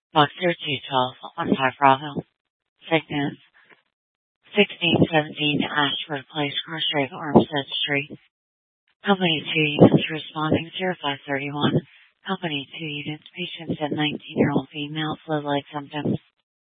Boxer 212 on 5 Bravo. Sickness 1617 Ashford Place, Crossdrake, Armstead Street. Company 2 units responding 0531. Company 2 units, patients and 19-year-old female, flu-like symptoms.